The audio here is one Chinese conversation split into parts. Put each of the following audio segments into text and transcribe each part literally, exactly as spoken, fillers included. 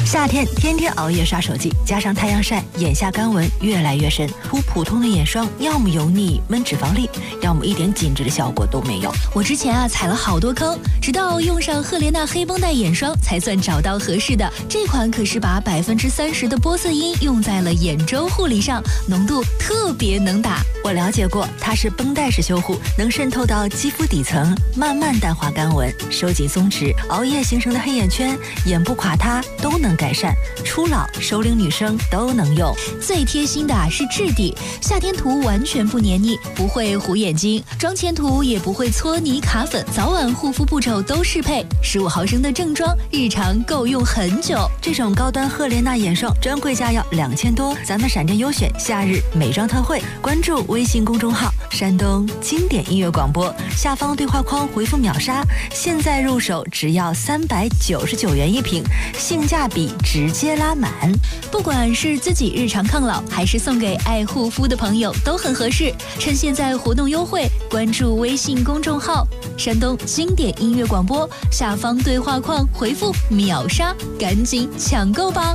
夏天天天熬夜刷手机，加上太阳晒，眼下干纹越来越深。涂普通的眼霜，要么油腻闷脂肪粒，要么一点紧致的效果都没有。 我之前啊踩了好多坑，直到用上赫莲娜黑绷带眼霜，才算找到合适的。这款可是把百分之三十的玻色因用在了眼周护理上，浓度特别能打。 我了解过，它是绷带式修护，能渗透到肌肤底层，慢慢淡化干纹，收紧松弛，熬夜形成的黑眼圈、眼部垮塌都能改善。初老、熟龄女生都能用。 最贴心的是质地，夏天涂完全不黏腻，不会糊眼睛，妆前涂也不会搓泥卡粉，早晚护肤步骤都适配。十五毫升的正装，日常够用很久。 这种高端赫莲娜眼霜专柜价要两千多，咱们闪电优选夏日美妆特惠，关注微信公众号山东经典音乐广播，下方对话框回复秒杀，现在入手只要三百九十九元一瓶，性价比直接拉满。 不管是自己日常抗老，还是送给爱护肤的朋友，都很合适。趁现在活动优惠，关注微信公众号山东经典音乐广播，下方对话框回复秒杀，赶紧抢购吧。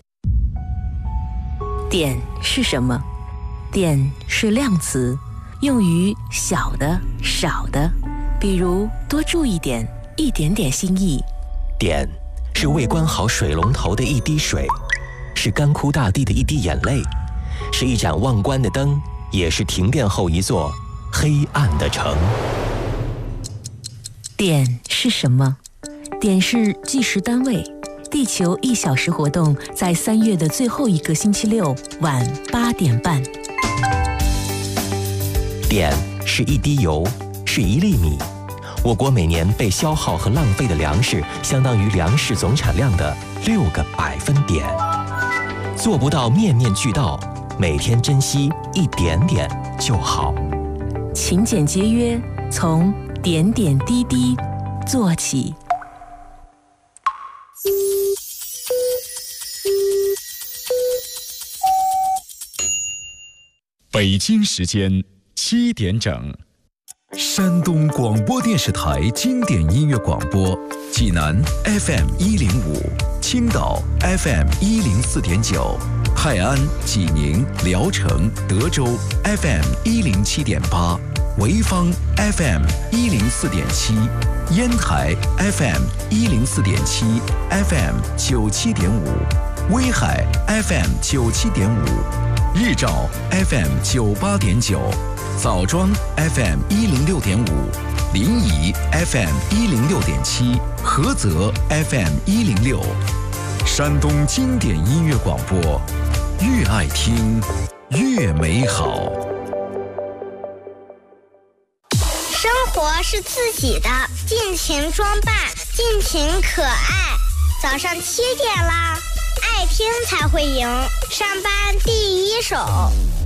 点是什么？点是量词，用于小的、少的，比如多注意点，一点点心意。 点是未关好水龙头的一滴水，是干枯大地的一滴眼泪，是一盏忘关的灯，也是停电后一座黑暗的城。 点是什么？点是计时单位。地球一小时活动在三月的最后一个星期六晚八点半。 点是一滴油，是一粒米。我国每年被消耗和浪费的粮食，相当于粮食总产量的六个百分点。做不到面面俱到，每天珍惜一点点就好。 勤俭节约，从点点滴滴做起。 北京时间七点整。 山东广播电视台经典音乐广播，济南 F M 一零五，青岛 F M 一零四点九，泰安、济宁、聊城、德州 F M 一零七点八，潍坊 F M 一零四点七，烟台 F M 一零四点七 ，F M 九七点五，威海 F M 九七点五，日照 F M 九八点九。枣庄 F M 一零六点五，临沂 F M 一零六点七，菏泽 F M 一零六，山东经典音乐广播，越爱听越美好。 生活是自己的，尽情装扮，尽情可爱。早上七点啦，爱听才会赢，上班第一手。